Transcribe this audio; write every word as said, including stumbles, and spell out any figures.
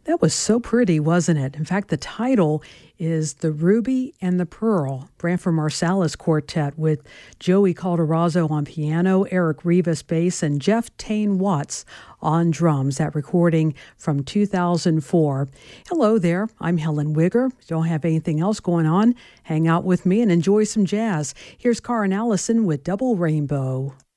That was so pretty, wasn't it? In fact, the title is The Ruby and the Pearl, Branford Marsalis Quartet with Joey Calderazzo on piano, Eric Rivas bass, and Jeff Tane Watts on drums. That recording from two thousand four. Hello there, I'm Helen Wigger. Don't have anything else going on? Hang out with me and enjoy some jazz. Here's Karen Allison with Double Rainbow.